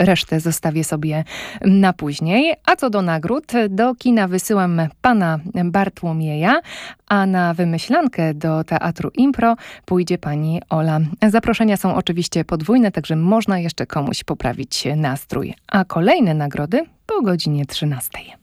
resztę zostawię sobie na później. A co do nagród, do kina wysyłam pana Bartłomieja, a na wymyślankę do Teatru Impro pójdzie pani Ola. Zaproszenia są oczywiście podwójne, także można jeszcze komuś poprawić nastrój. A kolejne nagrody po godzinie 13.